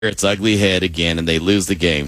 its ugly head again, and they lose the game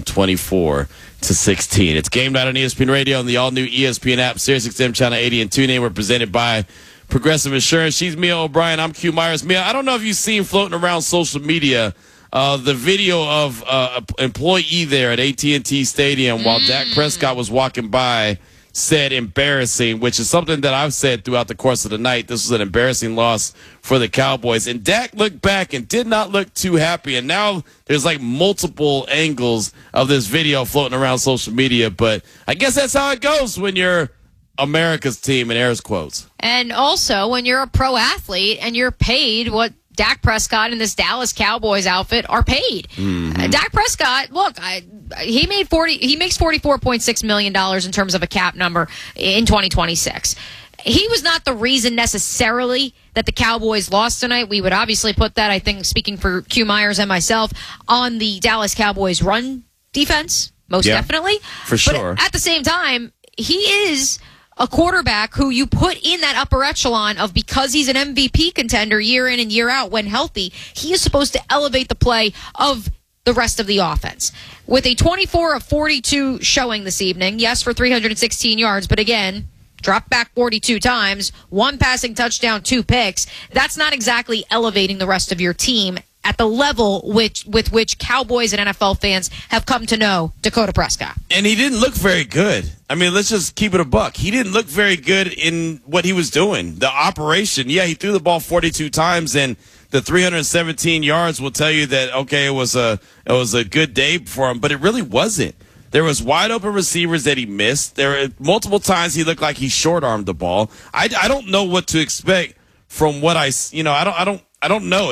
24-16. It's Game Night on ESPN Radio and the all-new ESPN app, SiriusXM Channel 80 and TuneIn. We're presented by Progressive Insurance. She's Mia O'Brien. I'm Q Myers. Mia, I don't know if you've seen floating around social media the video of an employee there at AT&T Stadium while Dak Prescott was walking by said embarrassing, which is something that I've said throughout the course of the night. This was an embarrassing loss for the Cowboys. And Dak looked back and did not look too happy. And now there's like multiple angles of this video floating around social media. But I guess that's how it goes when you're America's team, in air quotes. And also when you're a pro athlete and you're paid what Dak Prescott in this Dallas Cowboys outfit are paid. Dak Prescott, look, he makes $44.6 million in terms of a cap number in 2026. He was not the reason necessarily that the Cowboys lost tonight. We would obviously put that, I think, speaking for Q Myers and myself, on the Dallas Cowboys run defense, most definitely. For sure. But at the same time, he is a quarterback who you put in that upper echelon of, because he's an MVP contender year in and year out when healthy, he is supposed to elevate the play of the rest of the offense. With a 24 of 42 showing this evening, yes, for 316 yards, but again, dropped back 42 times, one passing touchdown, 2 picks. That's not exactly elevating the rest of your team at the level with which Cowboys and NFL fans have come to know Dakota Prescott. And he didn't look very good. I mean, let's just keep it a buck. He didn't look very good in what he was doing. The operation, he threw the ball 42 times, and the 317 yards will tell you that, okay, it was a good day for him, but it really wasn't. There was wide open receivers that he missed. There were multiple times he looked like he short-armed the ball. I don't know what to expect from what I don't know.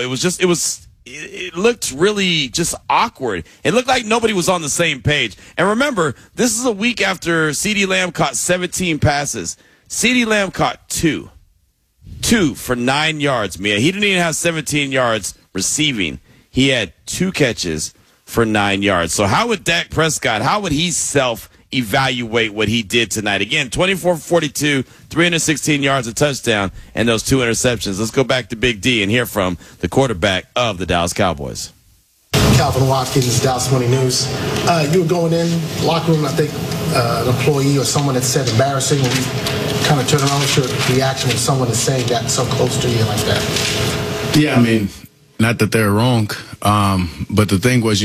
It looked really just awkward. It looked like nobody was on the same page. And remember, this is a week after CeeDee Lamb caught 17 passes. CeeDee Lamb caught 2 for 9 yards, Mia. He didn't even have 17 yards receiving. He had 2 catches for 9 yards. So how would Dak Prescott, how would he self-evaluate what he did tonight? Again, 24-42, 316 yards, a touchdown, and those 2 interceptions. Let's go back to Big D and hear from the quarterback of the Dallas Cowboys. Calvin Watkins, Dallas Morning News. You were going in locker room, I think an employee or someone had said embarrassing, and you kind of turned around. What's your reaction when someone is saying that so close to you like that? Yeah, I mean, not that they're wrong, but the thing was, I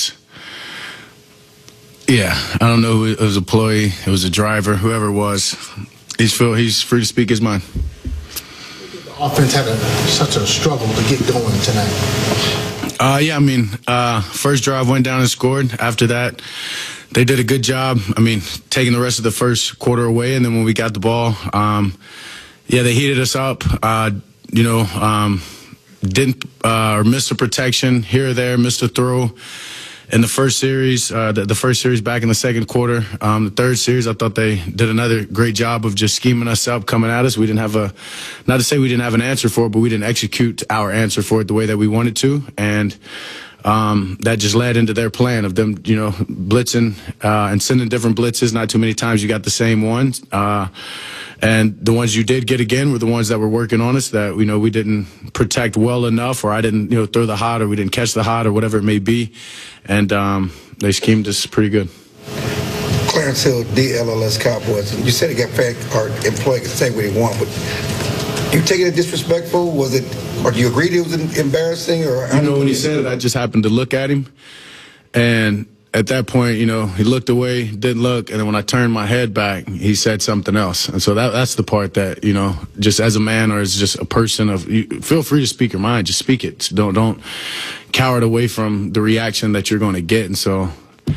don't know who it was, an employee, it was a driver, whoever it was. He's free to speak his mind. The offense had such a struggle to get going tonight. First drive went down and scored. After that, they did a good job. Taking the rest of the first quarter away, and then when we got the ball, they heated us up. Didn't missed a protection here or there, missed a throw. In the first series, the first series back in the second quarter, the third series, I thought they did another great job of just scheming us up, coming at us. We didn't have not to say we didn't have an answer for it, but we didn't execute our answer for it the way that we wanted to. And that just led into their plan of them, blitzing and sending different blitzes. Not too many times you got the same ones. And the ones you did get again were the ones that were working on us that we didn't protect well enough, or I didn't throw the hot, or we didn't catch the hot, or whatever it may be. And they schemed us pretty good. Clarence Hill, DLLS Cowboys. You said it got fan or employee could say what he want, but you taking it disrespectful? Was it, or do you agree it was embarrassing? Or when he said it, I just happened to look at him, and at that point, he looked away, didn't look, and then when I turned my head back, he said something else. And so that's the part that, just as a man or as just a person feel free to speak your mind, just speak it. Don't cower away from the reaction that you're going to get. And so,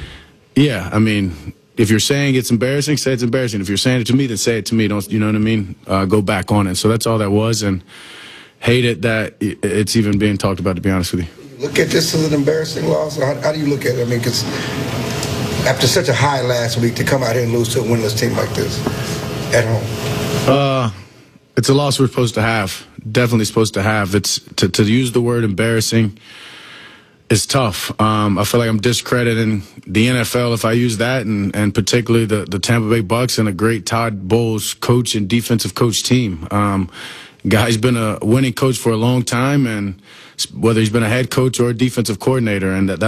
if you're saying it's embarrassing, say it's embarrassing. If you're saying it to me, then say it to me. Don't, go back on it. So that's all that was, and hate it that it's even being talked about, to be honest with you. Look at this as an embarrassing loss? How do you look at it? Because after such a high last week, to come out here and lose to a winless team like this at home. It's a loss we're supposed to have. Definitely supposed to have. It's to use the word embarrassing is tough. I feel like I'm discrediting the NFL if I use that, and particularly the Tampa Bay Bucks and a great Todd Bowles coach and defensive coach team. Guy's been a winning coach for a long time, and whether he's been a head coach or a defensive coordinator, and